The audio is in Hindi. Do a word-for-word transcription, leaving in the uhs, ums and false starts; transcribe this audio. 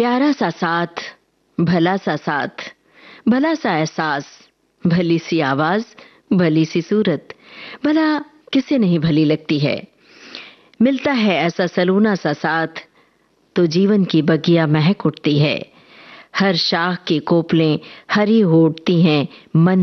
प्यारा सा साथ, भला सा साथ, भला सा एहसास, भली सी आवाज, भली सी सूरत, भला किसे नहीं भली लगती है। मिलता है ऐसा सलोना सा साथ तो जीवन की बगिया महक उठती है। हर शाख की कोपलें हरी हो उठती हैं, मन